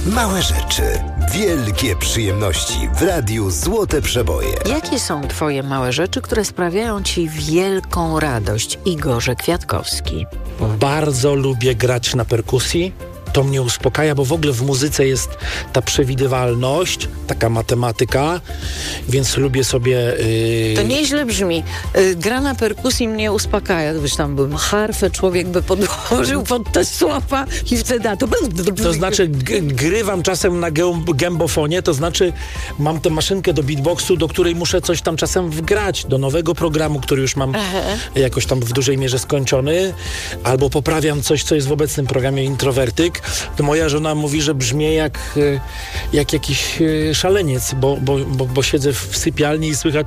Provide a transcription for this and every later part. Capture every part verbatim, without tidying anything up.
Małe rzeczy, wielkie przyjemności w Radiu Złote Przeboje. Jakie są twoje małe rzeczy, które sprawiają ci wielką radość? Igorze Kwiatkowski. Bardzo lubię grać na perkusji. To mnie uspokaja, bo w ogóle w muzyce jest ta przewidywalność, taka matematyka, więc lubię sobie... Yy... To nieźle brzmi. Yy, gra na perkusji mnie uspokaja. Wiesz, tam bym harfę, człowiek by podłożył pod te słowa i wtedy to... To znaczy g- grywam czasem na gę- gębofonie, to znaczy mam tę maszynkę do beatboxu, do której muszę coś tam czasem wgrać, do nowego programu, który już mam Aha. jakoś tam w dużej mierze skończony, albo poprawiam coś, co jest w obecnym programie Introwertyk. To moja żona mówi, że brzmię jak, jak jakiś szaleniec, bo, bo, bo, bo siedzę w sypialni i słychać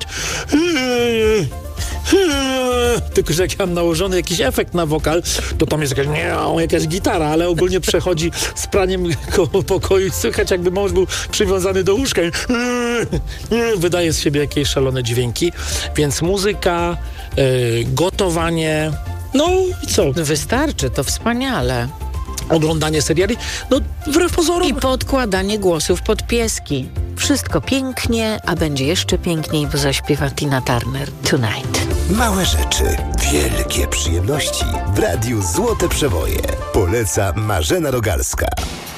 tylko, że jak ja mam nałożony jakiś efekt na wokal, to tam jest jakaś, jakaś gitara, ale ogólnie przechodzi z praniem koło pokoju i słychać, jakby mąż był przywiązany do łóżka i wydaje z siebie jakieś szalone dźwięki, więc muzyka, gotowanie, no i co? Wystarczy, to wspaniale. Oglądanie seriali, no wbrew pozorom. I podkładanie głosów pod pieski. Wszystko pięknie, a będzie jeszcze piękniej, bo zaśpiewa Tina Turner Tonight. Małe rzeczy, wielkie przyjemności w Radiu Złote Przeboje. Poleca Marzena Rogalska.